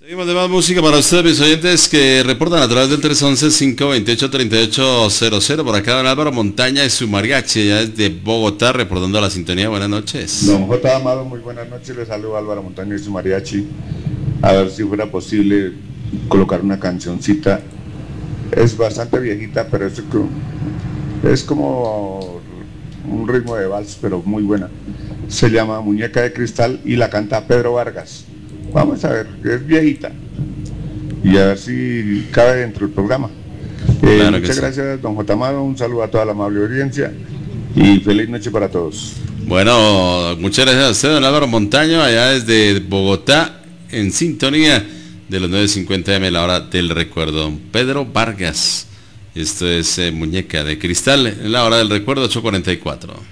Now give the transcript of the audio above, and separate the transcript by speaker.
Speaker 1: Seguimos de más música para ustedes, mis oyentes que reportan a través del 311-528-3800. Por acá don Álvaro Montaña y su mariachi, ya desde Bogotá, reportando la sintonía. Buenas noches.
Speaker 2: Don J. Amado, muy buenas noches. Les saludo a Álvaro Montaña y su mariachi. A ver si fuera posible colocar una cancioncita. Es bastante viejita, pero es como un ritmo de vals, pero muy buena. Se llama Muñeca de Cristal y la canta Pedro Vargas. Vamos a ver, es viejita. Y a ver si cabe dentro del programa.
Speaker 1: Claro
Speaker 2: muchas gracias, don J. Amado. Un saludo a toda la amable audiencia y feliz noche para todos.
Speaker 1: Bueno, muchas gracias a usted, don Álvaro Montaño, allá desde Bogotá, en sintonía de los 9:50 AM, la hora del recuerdo. Don Pedro Vargas. Esto es Muñeca de Cristal, en la hora del recuerdo, 8:44.